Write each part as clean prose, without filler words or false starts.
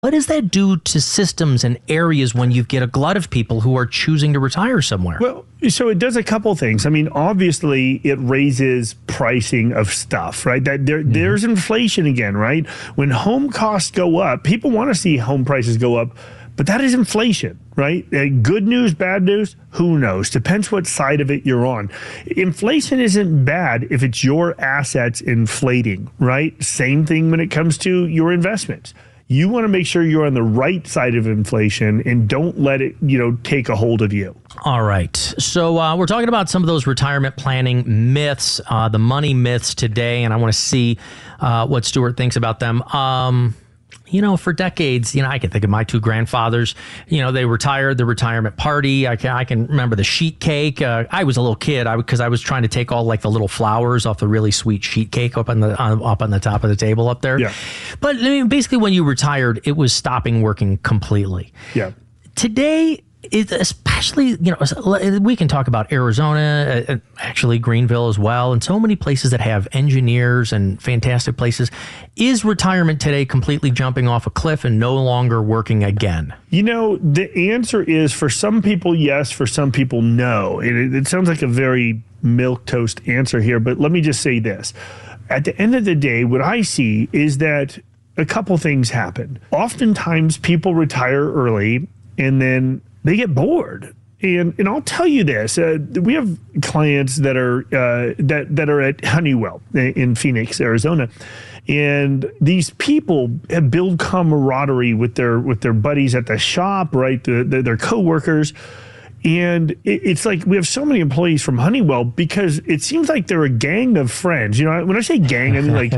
What does that do to systems and areas when you get a glut of people who are choosing to retire somewhere? Well, so it does a couple things. I mean, obviously, it raises pricing of stuff, right? That there's inflation again, right? When home costs go up, people want to see home prices go up, but that is inflation, right? Good news, bad news, who knows? Depends what side of it you're on. Inflation isn't bad if it's your assets inflating, right? Same thing when it comes to your investments. You want to make sure you're on the right side of inflation and don't let it, take a hold of you. All right. So we're talking about some of those retirement planning myths, the money myths today, and I want to see what Stuart thinks about them. For decades, I can think of my two grandfathers. They retired, the retirement party. I can remember the sheet cake. I was a little kid because I was trying to take all like the little flowers off the really sweet sheet cake up on the top of the table up there. Yeah. But I mean, basically, when you retired, it was stopping working completely. Yeah. Today, especially, we can talk about Arizona, actually Greenville as well, and so many places that have engineers and fantastic places. Is retirement today completely jumping off a cliff and no longer working again? The answer is for some people, yes. For some people, no. It sounds like a very milquetoast answer here, but let me just say this. At the end of the day, what I see is that a couple things happen. Oftentimes, people retire early and then they get bored. And I'll tell you this, we have clients that are that are at Honeywell in Phoenix, Arizona. And these people have built camaraderie with their buddies at the shop, right? Their coworkers. And it's like we have so many employees from Honeywell because it seems like they're a gang of friends. When I say gang, I mean like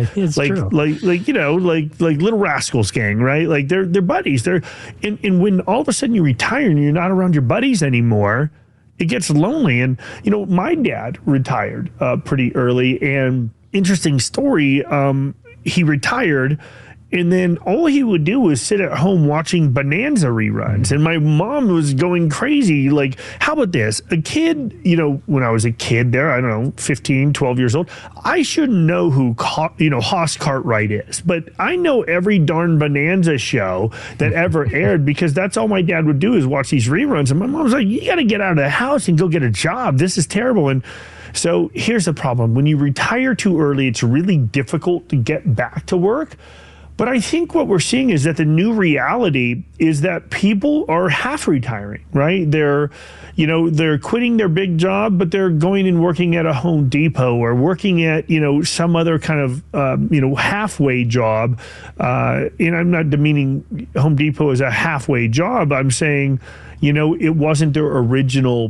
Little Rascals gang, right? Like they're buddies. And when all of a sudden you retire and you're not around your buddies anymore, it gets lonely. And my dad retired pretty early. And interesting story, he retired. And then all he would do was sit at home watching Bonanza reruns. And my mom was going crazy. Like, how about this? A kid, when I was a kid there, I don't know, 15, 12 years old, I shouldn't know who, Hoss Cartwright is. But I know every darn Bonanza show that ever aired because that's all my dad would do is watch these reruns. And my mom was like, you got to get out of the house and go get a job. This is terrible. And so here's the problem. When you retire too early, it's really difficult to get back to work. But I think what we're seeing is that the new reality is that people are half retiring, right? They're quitting their big job, but they're going and working at a Home Depot or working at, some other kind of, halfway job. And I'm not demeaning Home Depot as a halfway job. I'm saying, it wasn't their original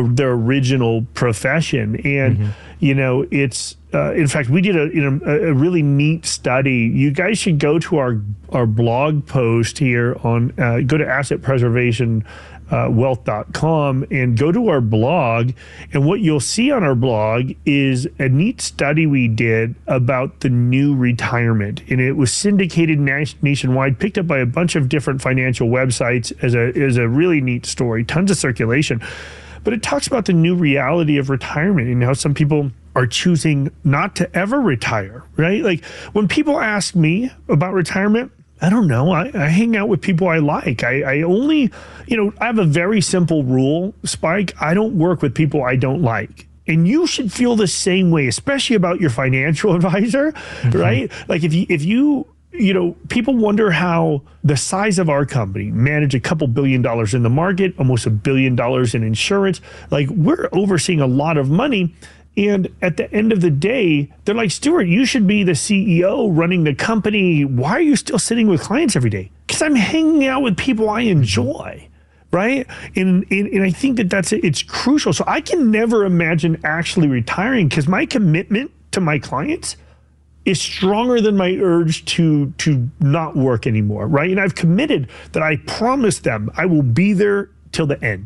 profession. And, it's, in fact, we did a really neat study. You guys should go to our blog post here on, go to assetpreservationwealth.com and go to our blog. And what you'll see on our blog is a neat study we did about the new retirement. And it was syndicated nationwide, picked up by a bunch of different financial websites as a really neat story, tons of circulation. But it talks about the new reality of retirement and how some people are choosing not to ever retire, right? Like when people ask me about retirement, I don't know. I hang out with people I like. I only, I have a very simple rule, Spike. I don't work with people I don't like. And you should feel the same way, especially about your financial advisor, right? Like if you people wonder how the size of our company manage a couple $1 billion in the market, almost $1 billion in insurance. Like we're overseeing a lot of money. And at the end of the day, they're like, Stuart, you should be the CEO running the company. Why are you still sitting with clients every day? Because I'm hanging out with people I enjoy, right? And I think it's crucial. So I can never imagine actually retiring because my commitment to my clients is stronger than my urge to not work anymore, right? And I've committed that I promise them I will be there till the end.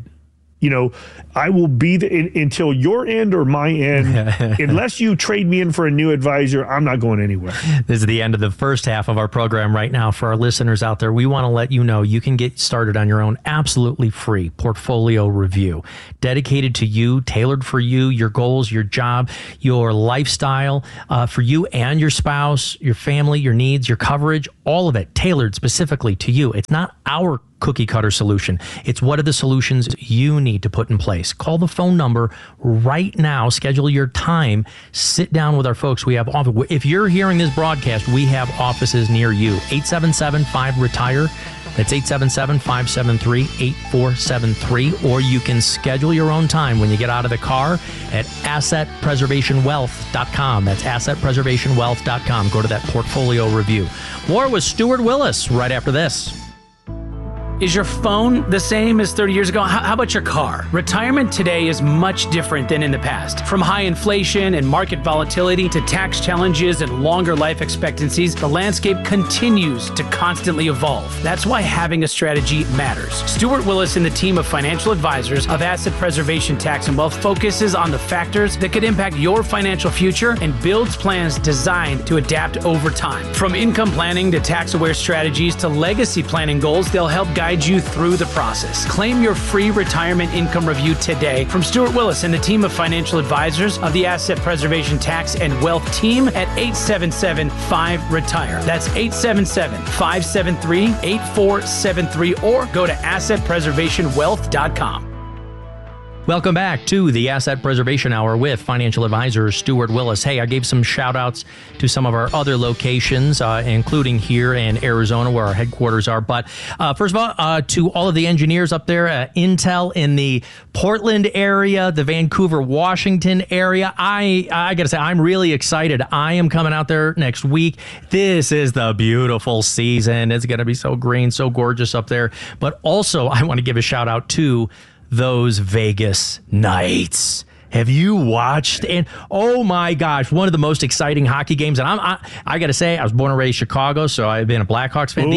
I will be there until your end or my end. Unless you trade me in for a new advisor, I'm not going anywhere. This is the end of the first half of our program right now. For our listeners out there, we want to let you know you can get started on your own absolutely free portfolio review, dedicated to you, tailored for you, your goals, your job, your lifestyle, for you and your spouse, your family, your needs, your coverage, all of it tailored specifically to you. It's not our cookie cutter solution. It's what are the solutions you need to put in place. Call the phone number right now. Schedule your time. Sit down with our folks. We have office. If you're hearing this broadcast, we have offices near you. 877-5RETIRE. That's 877-573-8473. Or you can schedule your own time when you get out of the car at assetpreservationwealth.com. That's assetpreservationwealth.com. Go to that portfolio review. More with Stuart Willis right after this. Is your phone the same as 30 years ago? How about your car? Retirement today is much different than in the past. From high inflation and market volatility to tax challenges and longer life expectancies, the landscape continues to constantly evolve. That's why having a strategy matters. Stuart Willis and the team of financial advisors of Asset Preservation Tax and Wealth focuses on the factors that could impact your financial future and builds plans designed to adapt over time. From income planning to tax-aware strategies to legacy planning goals, they'll help guide you through the process. Claim your free retirement income review today from Stuart Willis and the team of financial advisors of the Asset Preservation Tax and Wealth team at 877-5RETIRE. That's 877-573-8473 or go to assetpreservationwealth.com. Welcome back to the Asset Preservation Hour with financial advisor Stuart Willis. Hey, I gave some shout outs to some of our other locations, including here in Arizona where our headquarters are. But first of all, to all of the engineers up there at Intel in the Portland area, the Vancouver, Washington area, I got to say, I'm really excited. I am coming out there next week. This is the beautiful season. It's going to be so green, so gorgeous up there. But also, I want to give a shout out to those Vegas Knights. Have you watched? And oh my gosh, one of the most exciting hockey games. And I got to say, I was born and raised Chicago, so I've been a Blackhawks fan.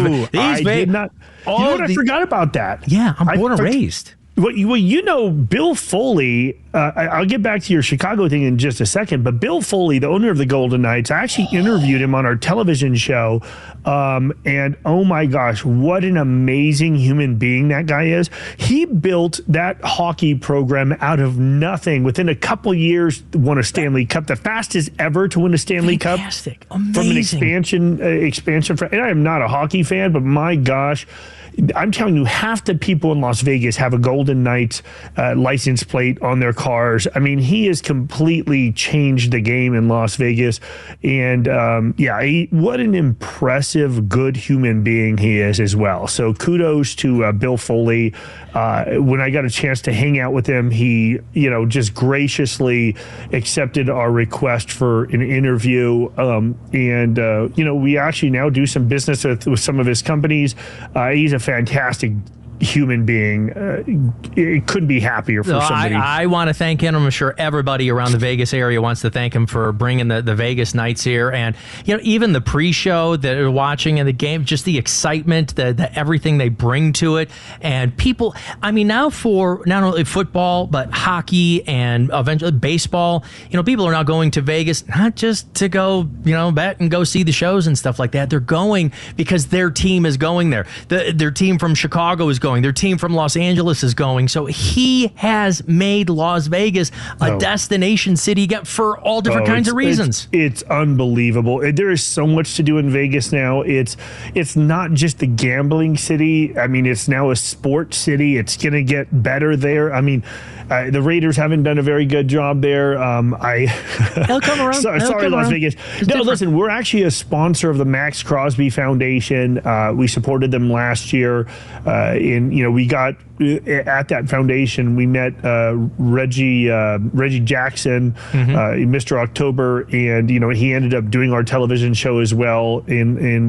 I forgot about that. Yeah, I'm born and raised. Well, Bill Foley, I'll get back to your Chicago thing in just a second, but Bill Foley, the owner of the Golden Knights, I actually interviewed him on our television show, and oh my gosh, what an amazing human being that guy is. He built that hockey program out of nothing. Within a couple years, won a Stanley Cup, the fastest ever to win a Stanley Cup. Fantastic. Amazing. From an expansion. And I am not a hockey fan, but my gosh, I'm telling you, half the people in Las Vegas have a Golden Knights license plate on their cars. I mean, he has completely changed the game in Las Vegas. And what an impressive, good human being he is as well. So kudos to Bill Foley. When I got a chance to hang out with him, he, just graciously accepted our request for an interview. We actually now do some business with some of his companies. He's a fantastic human being. It couldn't be happier for somebody. I want to thank him. I'm sure everybody around the Vegas area wants to thank him for bringing the Vegas Knights here. And, even the pre-show that are watching and the game, just the excitement, the everything they bring to it. And people, now for not only football, but hockey and eventually baseball, people are now going to Vegas, not just to go, bet and go see the shows and stuff like that. They're going because their team is going there. Their team from Chicago is going. Their team from Los Angeles is going. So he has made Las Vegas a destination city for all different kinds of reasons. It's unbelievable. There is so much to do in Vegas now. It's not just a gambling city. It's now a sports city. It's going to get better there. The Raiders haven't done a very good job there. They'll come around. Sorry, Las Vegas. Listen, we're actually a sponsor of the Max Crosby Foundation. We supported them last year. We got at that foundation, we met Reggie Jackson, Mr. October, and he ended up doing our television show as well. And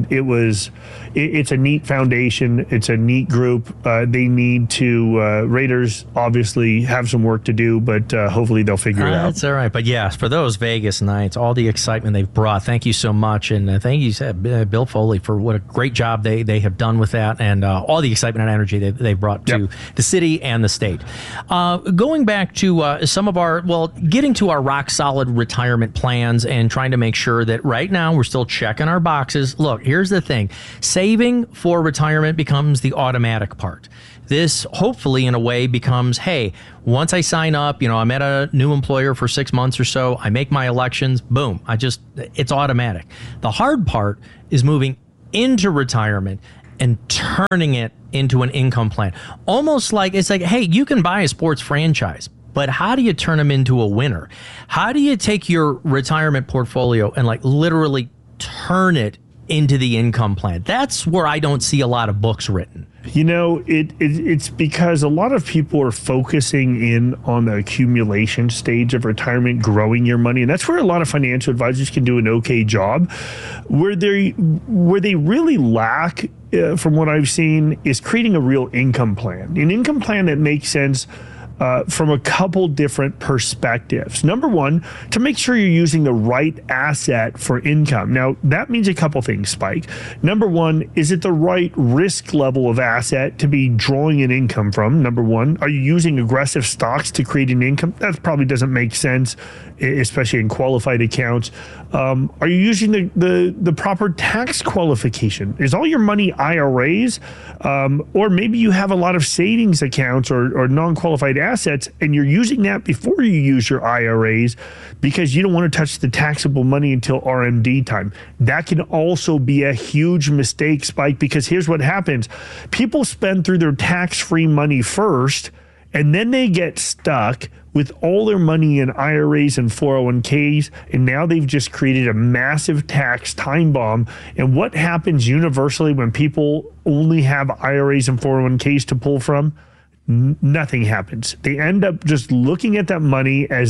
it's a neat foundation. It's a neat group. They need to Raiders obviously have some work to do, but hopefully they'll figure it out. That's all right. But yes, for those Vegas Knights, all the excitement they've brought. Thank you so much, and thank you, Bill Foley, for what a great job they have done with that, and all the excitement and energy they've brought to the city and the state. Going back to some of getting to our rock solid retirement plans and trying to make sure that right now we're still checking our boxes. Look, here's the thing. Saving for retirement becomes the automatic part. This hopefully in a way becomes, hey, once I sign up, I'm at a new employer for 6 months or so, I make my elections, boom, it's automatic. The hard part is moving into retirement and turning it into an income plan. Almost like it's like, hey, you can buy a sports franchise, but how do you turn them into a winner? How do you take your retirement portfolio and like literally turn it into the income plan? That's where I don't see a lot of books written. You know, it's because a lot of people are focusing in on the accumulation stage of retirement, growing your money. And that's where a lot of financial advisors can do an okay job. Where they really lack, from what I've seen, is creating a real income plan. An income plan that makes sense from a couple different perspectives. Number one, to make sure you're using the right asset for income. Now, that means a couple things, Spike. Number one, is it the right risk level of asset to be drawing an income from? Number one, are you using aggressive stocks to create an income? That probably doesn't make sense, especially in qualified accounts. Are you using the proper tax qualification? Is all your money IRAs? Or maybe you have a lot of savings accounts or non-qualified assets, and you're using that before you use your IRAs because you don't want to touch the taxable money until RMD time. That can also be a huge mistake, Spike, because here's what happens. People spend through their tax-free money first, and then they get stuck with all their money in IRAs and 401ks, and now they've just created a massive tax time bomb. And what happens universally when people only have IRAs and 401ks to pull from? Nothing happens. They end up just looking at that money as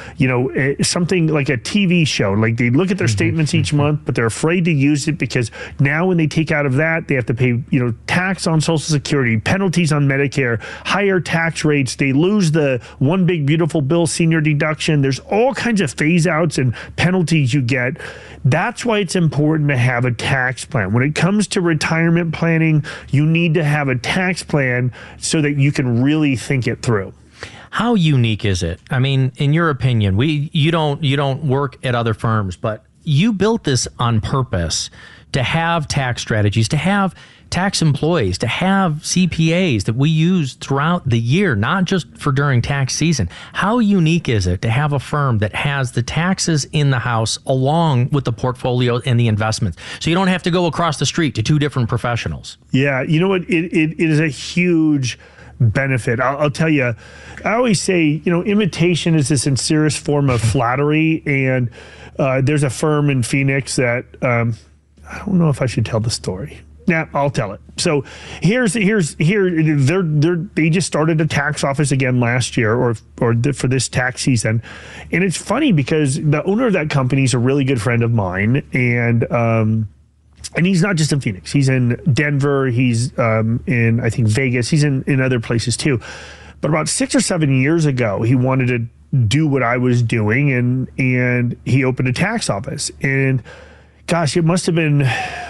something like a TV show. Like they look at their statements each month, but they're afraid to use it because now when they take out of that, they have to pay, tax on Social Security, penalties on Medicare, higher tax rates. They lose the one big beautiful bill senior deduction. There's all kinds of phase outs and penalties you get. That's why it's important to have a tax plan. When it comes to retirement planning, you need to have a tax plan so that you can really think it through. How unique is it? I mean, in your opinion, you don't work at other firms, but you built this on purpose to have tax strategies, to have tax employees, to have CPAs that we use throughout the year, not just for during tax season. How unique is it to have a firm that has the taxes in the house along with the portfolio and the investments? So you don't have to go across the street to two different professionals. Yeah, you know what? It is a huge benefit. I'll tell you, I always say, imitation is the sincerest form of flattery. And there's a firm in Phoenix that I don't know if I should tell the story. Yeah, I'll tell it. So here they just started a tax office again last year or for this tax season. And it's funny because the owner of that company is a really good friend of mine, and he's not just in Phoenix. He's in Denver. He's in, I think, Vegas. He's in other places too. But about 6 or 7 years ago, he wanted to do what I was doing, and he opened a tax office. And gosh, it must have been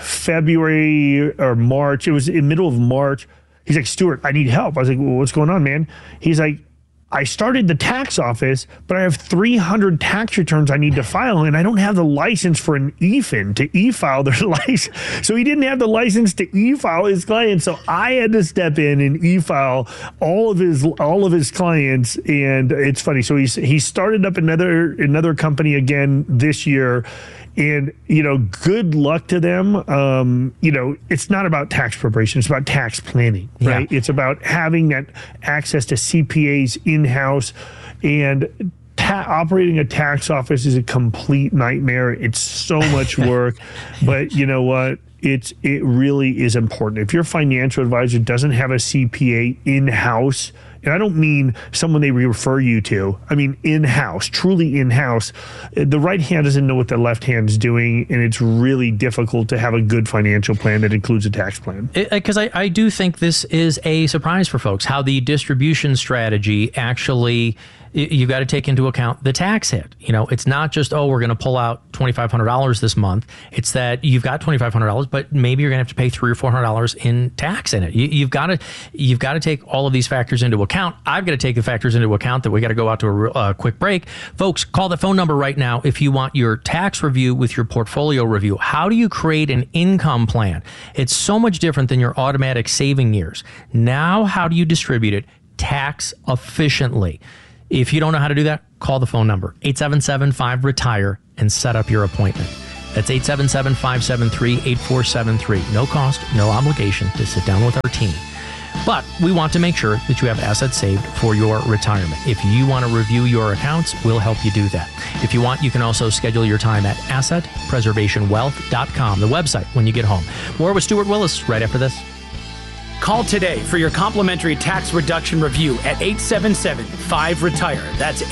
February or March. It was in the middle of March. He's like, Stuart, I need help. I was like, well, what's going on, man? He's like, I started the tax office, but I have 300 tax returns I need to file, and I don't have the license for an EFIN to e-file their license. So he didn't have the license to e-file his clients. So I had to step in and e-file all of his clients. And it's funny. So he started up another company again this year. And, good luck to them. It's not about tax preparation. It's about tax planning, right? Yeah. It's about having that access to CPAs in-house, and operating a tax office is a complete nightmare. It's so much work, but you know what? It really is important. If your financial advisor doesn't have a CPA in-house, and I don't mean someone they refer you to, I mean in-house, truly in-house, the right hand doesn't know what the left hand's doing, and it's really difficult to have a good financial plan that includes a tax plan. Because I do think this is a surprise for folks, how the distribution strategy actually, you've got to take into account the tax hit. It's not just, we're going to pull out $2,500 this month. It's that you've got $2,500, but maybe you're going to have to pay $300 or $400 in tax in it. You've got to take all of these factors into account. I've got to take the factors into account that we got to go out to a quick break. Folks, call the phone number right now if you want your tax review with your portfolio review. How do you create an income plan? It's so much different than your automatic saving years. Now, how do you distribute it tax efficiently? If you don't know how to do that, call the phone number, 877-5-RETIRE, and set up your appointment. That's 877-573-8473. No cost, no obligation to sit down with our team. But we want to make sure that you have assets saved for your retirement. If you want to review your accounts, we'll help you do that. If you want, you can also schedule your time at assetpreservationwealth.com, the website, when you get home. More with Stuart Willis right after this. Call today for your complimentary tax reduction review at 877-5RETIRE. That's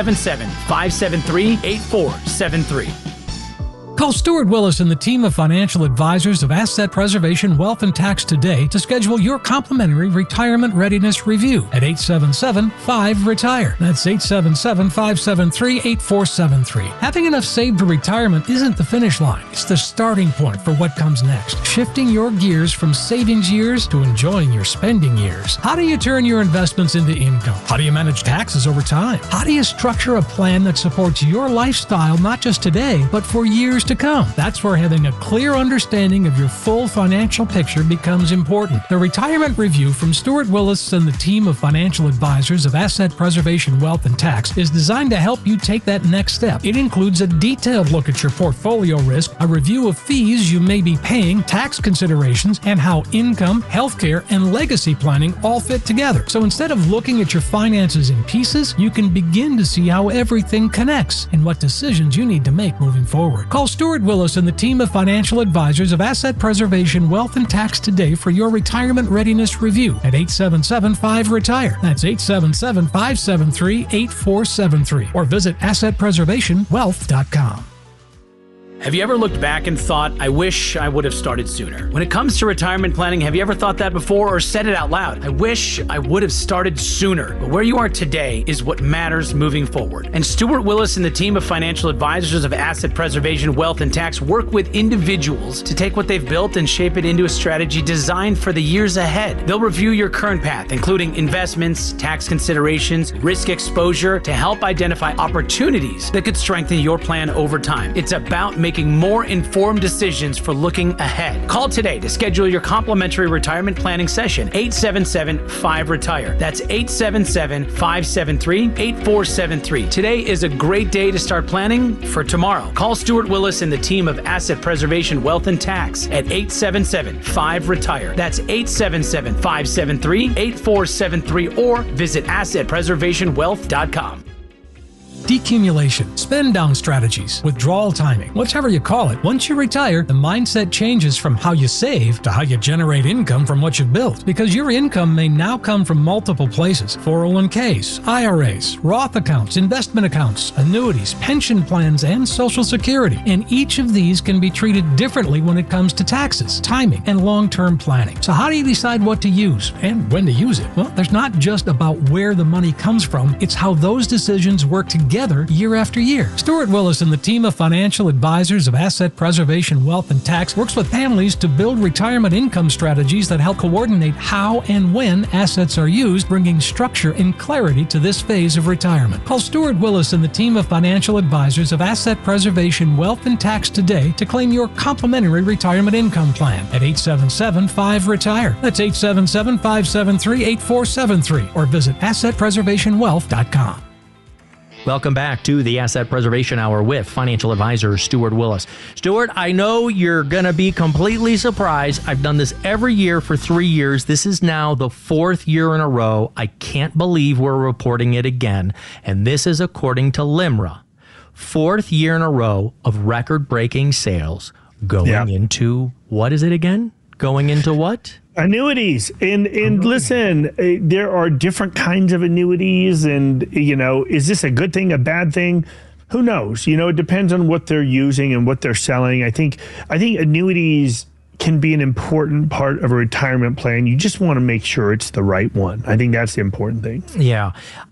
877-573-8473. Call Stuart Willis and the team of financial advisors of Asset Preservation Wealth and Tax today to schedule your complimentary retirement readiness review at 877-5RETIRE. That's 877-573-8473. Having enough saved for retirement isn't the finish line. It's the starting point for what comes next. Shifting your gears from savings years to enjoying your spending years. How do you turn your investments into income? How do you manage taxes over time? How do you structure a plan that supports your lifestyle not just today, but for years to come? That's where having a clear understanding of your full financial picture becomes important. The Retirement Review from Stuart Willis and the team of financial advisors of Asset Preservation Wealth and Tax is designed to help you take that next step. It includes a detailed look at your portfolio risk, a review of fees you may be paying, tax considerations, and how income, healthcare, and legacy planning all fit together. So instead of looking at your finances in pieces, you can begin to see how everything connects and what decisions you need to make moving forward. Call Stuart Willis and the team of financial advisors of Asset Preservation Wealth and Tax today for your retirement readiness review at 877-5RETIRE. That's 877-573-8473. Or visit AssetPreservationWealth.com. Have you ever looked back and thought, I wish I would have started sooner? When it comes to retirement planning, have you ever thought that before or said it out loud? I wish I would have started sooner. But where you are today is what matters moving forward. And Stuart Willis and the team of financial advisors of Asset Preservation Wealth and Tax work with individuals to take what they've built and shape it into a strategy designed for the years ahead. They'll review your current path, including investments, tax considerations, risk exposure, to help identify opportunities that could strengthen your plan over time. It's about making more informed decisions for looking ahead. Call today to schedule your complimentary retirement planning session. 877-5RETIRE. That's 877-573-8473. Today is a great day to start planning for tomorrow. Call Stuart Willis and the team of Asset Preservation Wealth and Tax at 877-5RETIRE. That's 877-573-8473 or visit AssetPreservationWealth.com. Decumulation, spend down strategies, withdrawal timing, whatever you call it. Once you retire, the mindset changes from how you save to how you generate income from what you've built. Because your income may now come from multiple places: 401ks, IRAs, Roth accounts, investment accounts, annuities, pension plans, and Social Security. And each of these can be treated differently when it comes to taxes, timing, and long-term planning. So how do you decide what to use and when to use it? Well, there's not just about where the money comes from, it's how those decisions work together year after year. Stuart Willis and the team of financial advisors of Asset Preservation Wealth and Tax works with families to build retirement income strategies that help coordinate how and when assets are used, bringing structure and clarity to this phase of retirement. Call Stuart Willis and the team of financial advisors of Asset Preservation Wealth and Tax today to claim your complimentary retirement income plan at 877-5RETIRE. That's 877-573-8473 or visit AssetPreservationWealth.com. Welcome back to the Asset Preservation Hour with financial advisor Stuart Willis. Stuart, I know you're going to be completely surprised. I've done this every year for 3 years. This is now the 4th year in a row. I can't believe we're reporting it again. And this is according to LIMRA. 4th year in a row of record-breaking sales going into, what is it again? Going into what? Annuities. And listen, there are different kinds of annuities, and, is this a good thing, a bad thing? Who knows? It depends on what they're using and what they're selling. I think annuities can be an important part of a retirement plan. You just want to make sure it's the right one. I think that's the important thing. Yeah.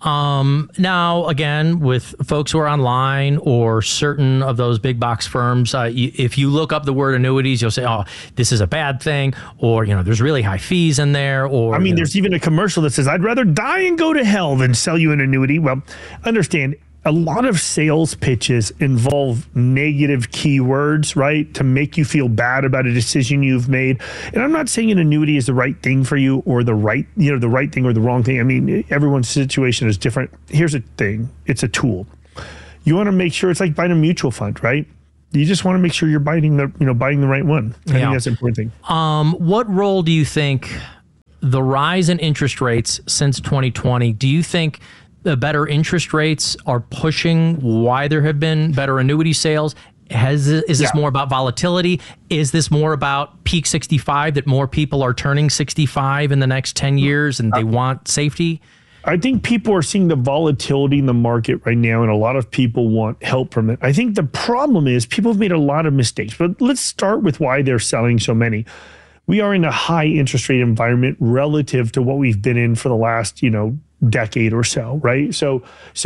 Now, again, with folks who are online or certain of those big box firms, if you look up the word annuities, you'll say, oh, this is a bad thing, or, there's really high fees in there. Or there's even a commercial that says, I'd rather die and go to hell than sell you an annuity. Well, understand, a lot of sales pitches involve negative keywords, right? To make you feel bad about a decision you've made. And I'm not saying an annuity is the right thing for you or the right thing or the wrong thing. Everyone's situation is different. Here's the thing. It's a tool. You want to make sure it's like buying a mutual fund, right? You just want to make sure you're buying the right one. I think that's the important thing. What role do you think the rise in interest rates since 2020, do you think the better interest rates are pushing why there have been better annuity sales? Is this more about volatility? Is this more about peak 65, that more people are turning 65 in the next 10 years and they want safety? I think people are seeing the volatility in the market right now, and a lot of people want help from it. I think the problem is people have made a lot of mistakes, but let's start with why they're selling so many. We are in a high interest rate environment relative to what we've been in for the last, decade or so, right? So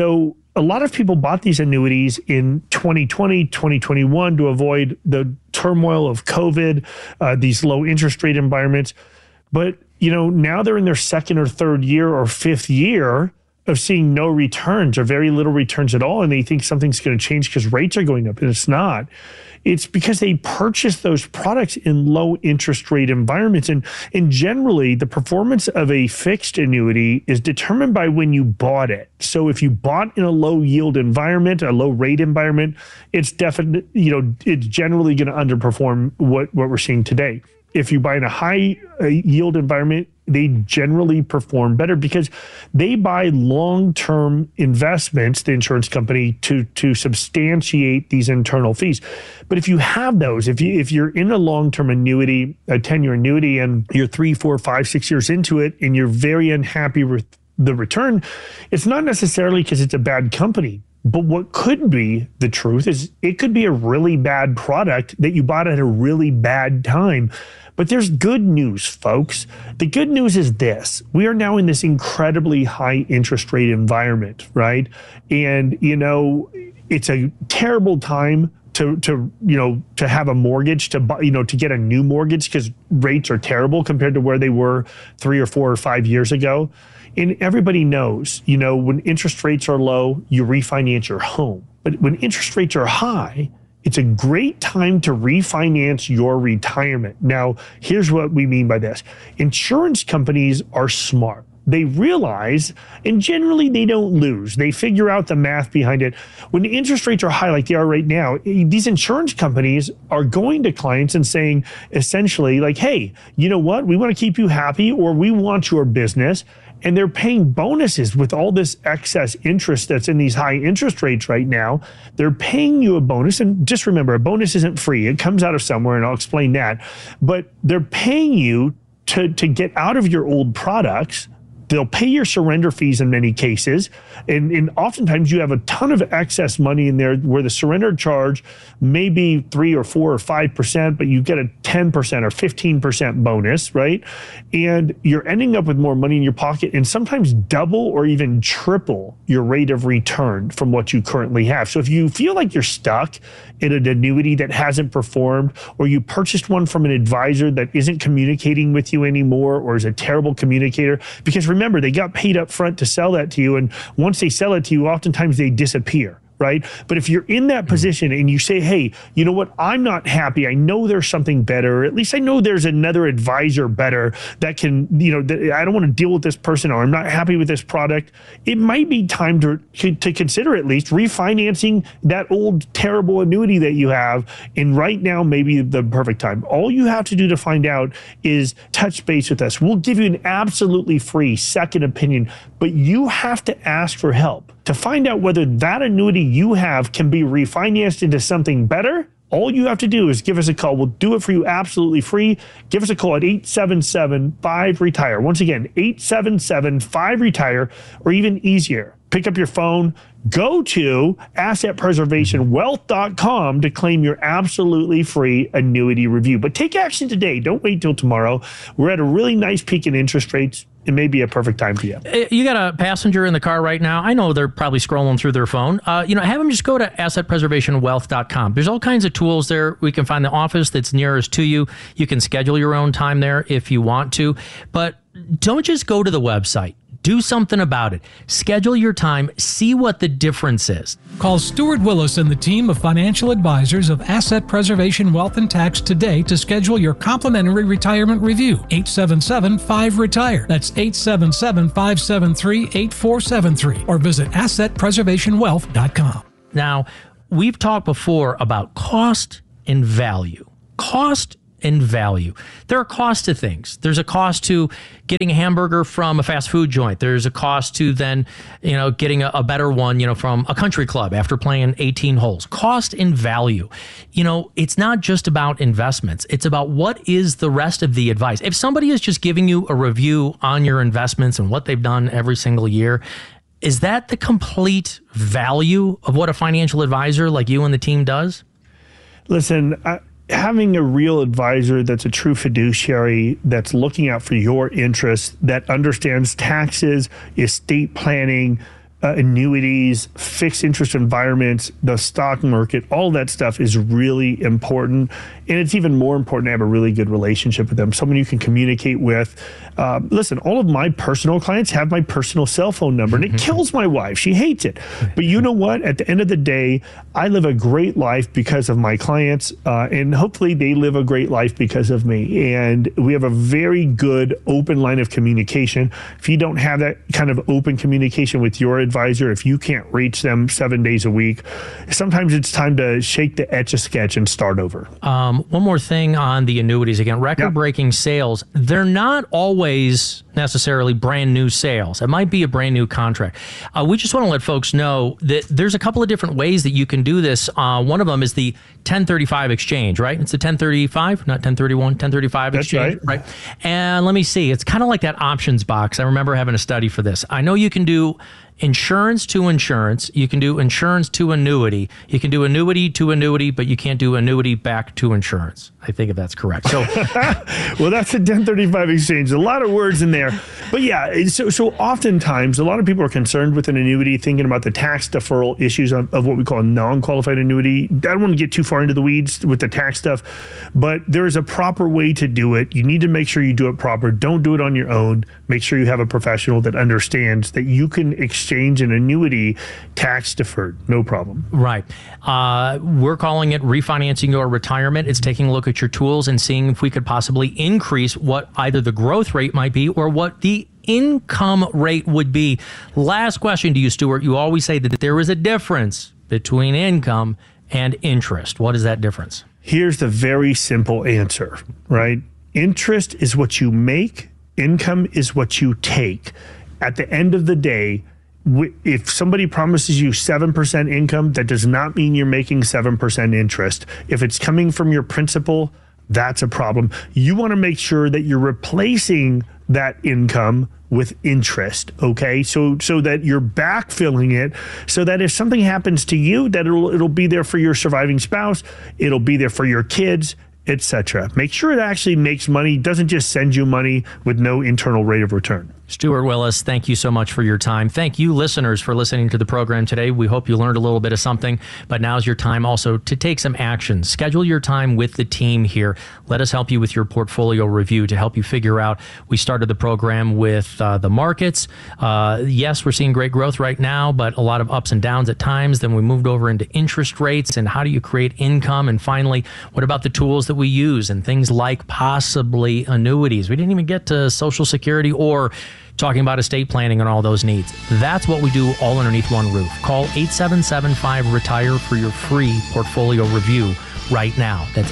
a lot of people bought these annuities in 2020, 2021 to avoid the turmoil of COVID, these low interest rate environments. But now they're in their second or third year or fifth year of seeing no returns or very little returns at all. And they think something's going to change because rates are going up, and it's not. It's because they purchased those products in low interest rate environments. And generally, the performance of a fixed annuity is determined by when you bought it. So if you bought in a low yield environment, a low rate environment, it's definitely, it's generally going to underperform what we're seeing today. If you buy in a high yield environment, they generally perform better because they buy long-term investments, the insurance company, to substantiate these internal fees. But if you have those, if you're in a long-term annuity, a 10-year annuity, and you're 3, 4, 5, 6 years into it, and you're very unhappy with the return, it's not necessarily because it's a bad company. But what could be the truth is it could be a really bad product that you bought at a really bad time. But there's good news, folks. The good news is this. We are now in this incredibly high interest rate environment, right? And, it's a terrible time to have a mortgage, to buy, to get a new mortgage, because rates are terrible compared to where they were 3 or 4 or 5 years ago. And everybody knows, when interest rates are low, you refinance your home. But when interest rates are high, it's a great time to refinance your retirement. Now, here's what we mean by this. Insurance companies are smart. They realize, and generally they don't lose. They figure out the math behind it. When the interest rates are high like they are right now, these insurance companies are going to clients and saying essentially like, hey, you know what? We want to keep you happy, or we want your business. And they're paying bonuses with all this excess interest that's in these high interest rates right now. They're paying you a bonus. And just remember, a bonus isn't free. It comes out of somewhere, and I'll explain that. But they're paying you to get out of your old products. They'll pay your surrender fees in many cases. And oftentimes you have a ton of excess money in there where the surrender charge may be 3 or 4 or 5%, but you get a 10% or 15% bonus, right? And you're ending up with more money in your pocket, and sometimes double or even triple your rate of return from what you currently have. So if you feel like you're stuck in an annuity that hasn't performed, or you purchased one from an advisor that isn't communicating with you anymore, or is a terrible communicator, because remember, they got paid up front to sell that to you. And once they sell it to you, oftentimes they disappear, right? But if you're in that position and you say, hey, you know what? I'm not happy. I know there's something better. Or at least I know there's another advisor better that can, I don't want to deal with this person, or I'm not happy with this product. It might be time to consider at least refinancing that old terrible annuity that you have. And right now, maybe the perfect time. All you have to do to find out is touch base with us. We'll give you an absolutely free second opinion, but you have to ask for help. To find out whether that annuity you have can be refinanced into something better, all you have to do is give us a call. We'll do it for you absolutely free. Give us a call at 877-5-RETIRE. Once again, 877-5-RETIRE, or even easier, pick up your phone, go to assetpreservationwealth.com to claim your absolutely free annuity review. But take action today. Don't wait till tomorrow. We're at a really nice peak in interest rates. It may be a perfect time for you. You got a passenger in the car right now. I know they're probably scrolling through their phone. Have them just go to assetpreservationwealth.com. There's all kinds of tools there. We can find the office that's nearest to you. You can schedule your own time there if you want to. But don't just go to the website. Do something about it. Schedule your time. See what the difference is. Call Stuart Willis and the team of financial advisors of Asset Preservation Wealth and Tax today to schedule your complimentary retirement review. 877-5-RETIRE. That's 877-573-8473. Or visit assetpreservationwealth.com. Now, we've talked before about cost and value. Cost and value. There are costs to things. There's a cost to getting a hamburger from a fast food joint. There's a cost to then, getting a better one, from a country club after playing 18 holes. Cost and value. It's not just about investments. It's about what is the rest of the advice. If somebody is just giving you a review on your investments and what they've done every single year, is that the complete value of what a financial advisor like you and the team does? Listen, having a real advisor that's a true fiduciary, that's looking out for your interests, that understands taxes, estate planning, annuities, fixed interest environments, the stock market, all that stuff is really important. And it's even more important to have a really good relationship with them, someone you can communicate with. Listen, all of my personal clients have my personal cell phone number, and it kills my wife. She hates it. But you know what? At the end of the day, I live a great life because of my clients, and hopefully they live a great life because of me. And we have a very good open line of communication. If you don't have that kind of open communication with your advisor, if you can't reach them 7 days a week, sometimes it's time to shake the Etch-a-Sketch and start over. One more thing on the annuities. Again, record-breaking sales, they're not always necessarily brand new sales. It might be a brand new contract. We just want to let folks know that there's a couple of different ways that you can do this. One of them is the 1035 exchange, right? It's the 1035, not 1031, 1035 exchange, right? And let me see. It's kind of like that options box. I remember having a study for this. I know you can do insurance to insurance. You can do insurance to annuity. You can do annuity to annuity, but you can't do annuity back to insurance. I think if that's correct. So, well, that's a 1035 exchange. A lot of words in there. But yeah, so oftentimes a lot of people are concerned with an annuity, thinking about the tax deferral issues of what we call a non-qualified annuity. I don't want to get too far into the weeds with the tax stuff, but there is a proper way to do it. You need to make sure you do it proper. Don't do it on your own. Make sure you have a professional that understands that you can exchange an annuity tax deferred. No problem. Right. We're calling it refinancing your retirement. It's taking a look at your tools and seeing if we could possibly increase what either the growth rate might be or what the income rate would be. Last question to you, Stuart. You always say that there is a difference between income and interest. What is that difference? Here's the very simple answer, right? Interest is what you make. Income is what you take. At the end of the day, if somebody promises you 7% income, that does not mean you're making 7% interest. If it's coming from your principal, that's a problem. You want to make sure that you're replacing that income with interest, okay? So that you're backfilling it, so that if something happens to you, that it'll be there for your surviving spouse, it'll be there for your kids, etc. Make sure it actually makes money, doesn't just send you money with no internal rate of return. Stuart Willis, thank you so much for your time. Thank you, listeners, for listening to the program today. We hope you learned a little bit of something, but now's your time also to take some action. Schedule your time with the team here. Let us help you with your portfolio review to help you figure out. We started the program with the markets. Yes, we're seeing great growth right now, but a lot of ups and downs at times. Then we moved over into interest rates and how do you create income? And finally, what about the tools that we use and things like possibly annuities? We didn't even get to Social Security or talking about estate planning and all those needs. That's what we do all underneath one roof. Call 877-5-RETIRE for your free portfolio review right now. That's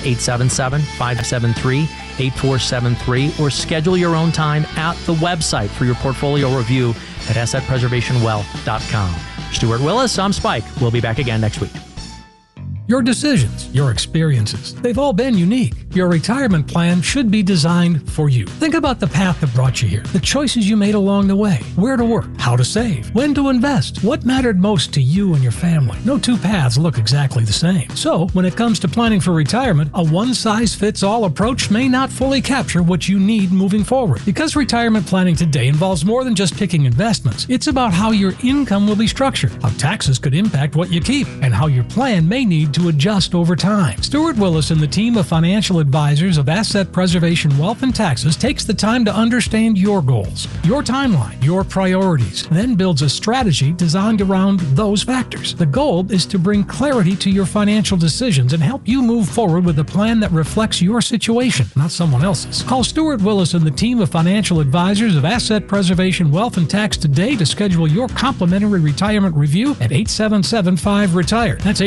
877-573-8473, or schedule your own time at the website for your portfolio review at assetpreservationwealth.com. Stuart Willis, I'm Spike. We'll be back again next week. Your decisions, your experiences, they've all been unique. Your retirement plan should be designed for you. Think about the path that brought you here, the choices you made along the way, where to work, how to save, when to invest, what mattered most to you and your family. No two paths look exactly the same. So, when it comes to planning for retirement, a one-size-fits-all approach may not fully capture what you need moving forward. Because retirement planning today involves more than just picking investments, it's about how your income will be structured, how taxes could impact what you keep, and how your plan may need to adjust over time. Stuart Willis and the team of financial Advisors of Asset Preservation Wealth and Taxes takes the time to understand your goals, your timeline, your priorities, then builds a strategy designed around those factors. The goal is to bring clarity to your financial decisions and help you move forward with a plan that reflects your situation, not someone else's. Call Stuart Willis and the team of financial advisors of Asset Preservation Wealth and Tax today to schedule your complimentary retirement review at 877-5-RETIRE. That's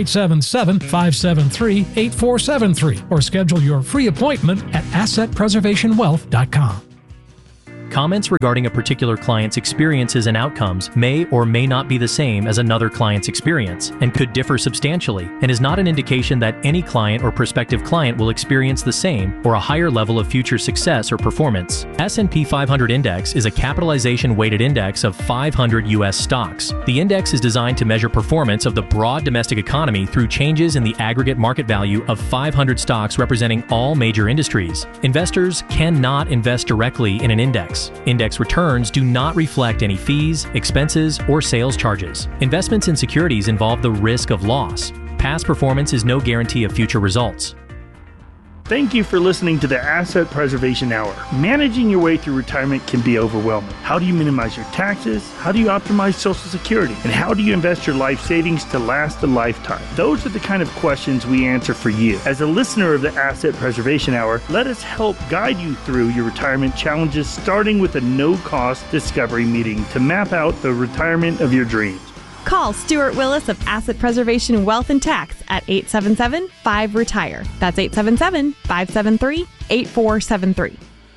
877-573-8473. Or schedule your free appointment at assetpreservationwealth.com. Comments regarding a particular client's experiences and outcomes may or may not be the same as another client's experience and could differ substantially, and is not an indication that any client or prospective client will experience the same or a higher level of future success or performance. S&P 500 Index is a capitalization-weighted index of 500 U.S. stocks. The index is designed to measure performance of the broad domestic economy through changes in the aggregate market value of 500 stocks representing all major industries. Investors cannot invest directly in an index. Index returns do not reflect any fees, expenses, or sales charges. Investments in securities involve the risk of loss. Past performance is no guarantee of future results. Thank you for listening to the Asset Preservation Hour. Managing your way through retirement can be overwhelming. How do you minimize your taxes? How do you optimize Social Security? And how do you invest your life savings to last a lifetime? Those are the kind of questions we answer for you. As a listener of the Asset Preservation Hour, let us help guide you through your retirement challenges, starting with a no-cost discovery meeting to map out the retirement of your dreams. Call Stuart Willis of Asset Preservation Wealth and Tax at 877-5-RETIRE. That's 877-573-8473.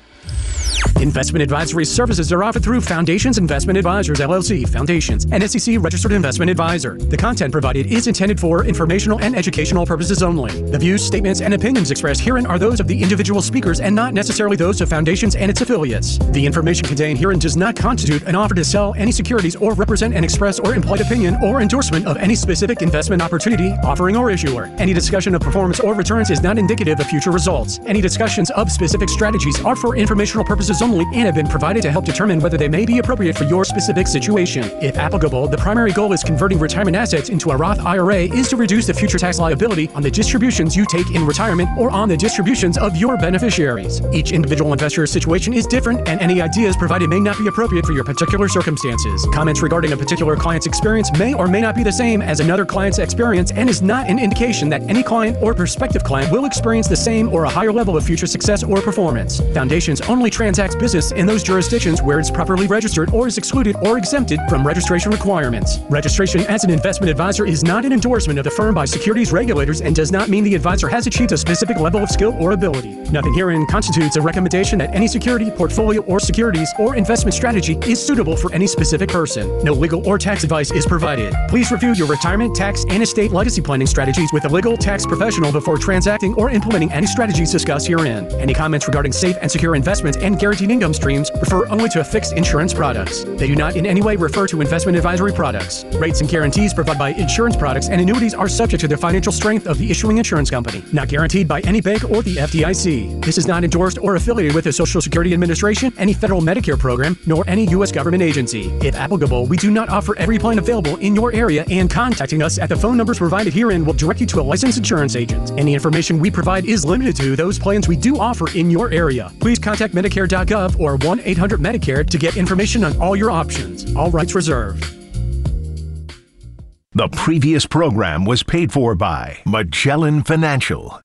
Investment advisory services are offered through Foundations Investment Advisors, LLC, Foundations, an SEC registered investment advisor. The content provided is intended for informational and educational purposes only. The views, statements, and opinions expressed herein are those of the individual speakers and not necessarily those of Foundations and its affiliates. The information contained herein does not constitute an offer to sell any securities or represent an express or implied opinion or endorsement of any specific investment opportunity, offering, or issuer. Any discussion of performance or returns is not indicative of future results. Any discussions of specific strategies are for informational purposes only and have been provided to help determine whether they may be appropriate for your specific situation. If applicable, the primary goal is converting retirement assets into a Roth IRA is to reduce the future tax liability on the distributions you take in retirement or on the distributions of your beneficiaries. Each individual investor's situation is different, and any ideas provided may not be appropriate for your particular circumstances. Comments regarding a particular client's experience may or may not be the same as another client's experience and is not an indication that any client or prospective client will experience the same or a higher level of future success or performance. Foundations only transacts business in those jurisdictions where it's properly registered or is excluded or exempted from registration requirements. Registration as an investment advisor is not an endorsement of the firm by securities regulators and does not mean the advisor has achieved a specific level of skill or ability. Nothing herein constitutes a recommendation that any security, portfolio, or securities or investment strategy is suitable for any specific person. No legal or tax advice is provided. Please review your retirement, tax, and estate legacy planning strategies with a legal tax professional before transacting or implementing any strategies discussed herein. Any comments regarding safe and secure investments and guaranteed income streams refer only to fixed insurance products. They do not in any way refer to investment advisory products. Rates and guarantees provided by insurance products and annuities are subject to the financial strength of the issuing insurance company, not guaranteed by any bank or the FDIC. This is not endorsed or affiliated with the Social Security Administration, any federal Medicare program, nor any U.S. government agency. If applicable, we do not offer every plan available in your area, and contacting us at the phone numbers provided herein will direct you to a licensed insurance agent. Any information we provide is limited to those plans we do offer in your area. Please contact Medicare.gov or 1-800-MEDICARE to get information on all your options. All rights reserved. The previous program was paid for by Magellan Financial.